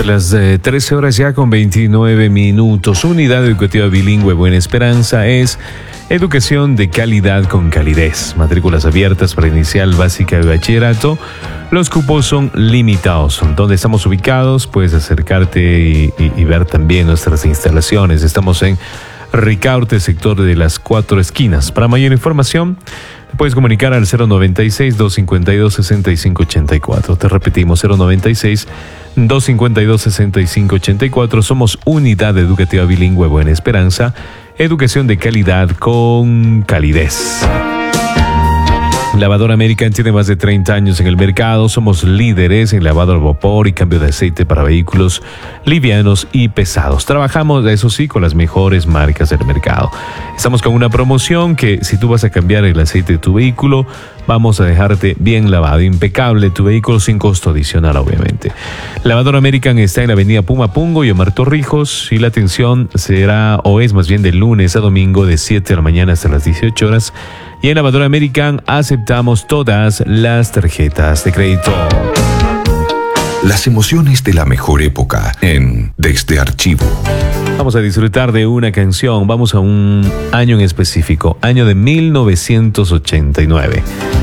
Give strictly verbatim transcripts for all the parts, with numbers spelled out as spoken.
Las eh, trece horas ya con veintinueve minutos. Unidad Educativa Bilingüe Buena Esperanza es educación de calidad con calidez. Matrículas abiertas para inicial, básica y bachillerato. Los cupos son limitados. ¿Dónde estamos ubicados? Puedes acercarte y, y, y ver también nuestras instalaciones. Estamos en Ricaurte, sector de las Cuatro Esquinas. Para mayor información, puedes comunicar al cero noventa y seis, doscientos cincuenta y dos, sesenta y cinco ochenta y cuatro. Te repetimos, cero noventa y seis, doscientos cincuenta y dos, sesenta y cinco ochenta y cuatro. Somos Unidad Educativa Bilingüe Buena Esperanza. Educación de calidad con calidez. Lavadora American tiene más de treinta años en el mercado. Somos líderes en lavado al vapor y cambio de aceite para vehículos livianos y pesados. Trabajamos, eso sí, con las mejores marcas del mercado. Estamos con una promoción que si tú vas a cambiar el aceite de tu vehículo, vamos a dejarte bien lavado, impecable tu vehículo sin costo adicional, obviamente. Lavadora American está en la avenida Pumapungo y Omar Torrijos, y la atención será, o es más bien de lunes a domingo, de siete de la mañana hasta las dieciocho horas. Y en Lavadora American aceptamos todas las tarjetas de crédito. Las emociones de la mejor época en Desde Archivo. Vamos a disfrutar de una canción. Vamos a un año en específico, año de mil novecientos ochenta y nueve.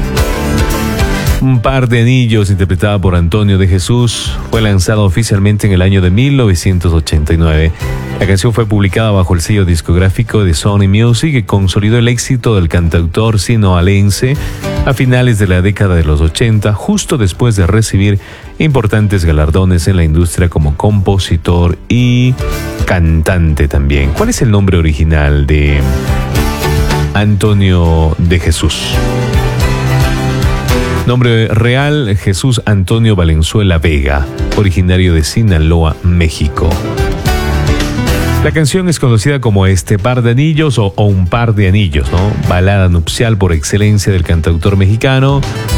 Un par de anillos, interpretada por Antonio de Jesús, fue lanzado oficialmente en el año de mil novecientos ochenta y nueve. La canción fue publicada bajo el sello discográfico de Sony Music y consolidó el éxito del cantautor sinoalense a finales de la década de los ochenta, justo después de recibir importantes galardones en la industria como compositor y cantante también. ¿Cuál es el nombre original de Antonio de Jesús? Nombre real: Jesús Antonio Valenzuela Vega, originario de Sinaloa, México. La canción es conocida como Este Par de Anillos o, o Un Par de Anillos, ¿no? Balada nupcial por excelencia del cantautor mexicano.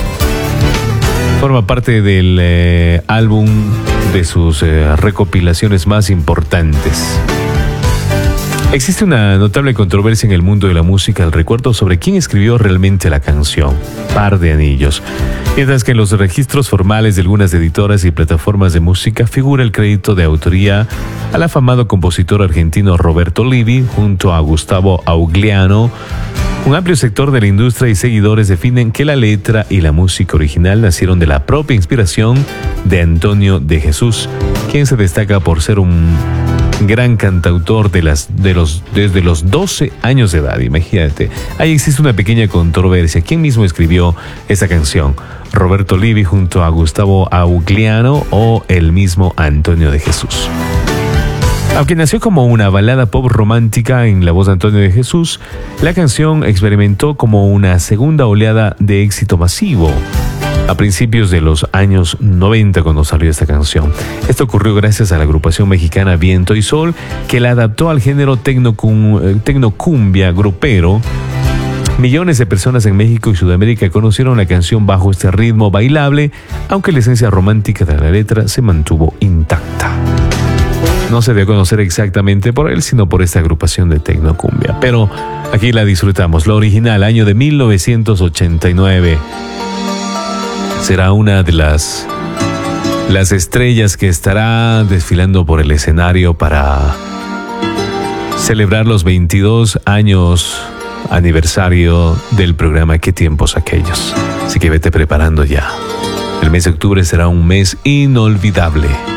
Forma parte del eh, álbum de sus eh, recopilaciones más importantes. Existe una notable controversia en el mundo de la música al recuerdo sobre quién escribió realmente la canción, Par de Anillos. Mientras que en los registros formales de algunas editoras y plataformas de música figura el crédito de autoría al afamado compositor argentino Roberto Livi junto a Gustavo Augliano. Un amplio sector de la industria y seguidores definen que la letra y la música original nacieron de la propia inspiración de Antonio de Jesús, quien se destaca por ser un gran cantautor de las, de los, desde los doce años de edad. Imagínate, ahí existe una pequeña controversia. ¿Quién mismo escribió esa canción? ¿Roberto Livi junto a Gustavo Augliano o el mismo Antonio de Jesús? Aunque nació como una balada pop romántica en la voz de Antonio de Jesús, la canción experimentó como una segunda oleada de éxito masivo a principios de los años noventa, cuando salió esta canción. Esto ocurrió gracias a la agrupación mexicana Viento y Sol, que la adaptó al género tecnocum, tecnocumbia grupero. Millones de personas en México y Sudamérica conocieron la canción bajo este ritmo bailable, aunque la esencia romántica de la letra se mantuvo intacta. No se dio a conocer exactamente por él, sino por esta agrupación de tecnocumbia. Pero aquí la disfrutamos. La original, año de mil novecientos ochenta y nueve. Será una de las, las estrellas que estará desfilando por el escenario para celebrar los veintidós años aniversario del programa ¿Qué tiempos aquellos? Así que vete preparando ya. El mes de octubre será un mes inolvidable.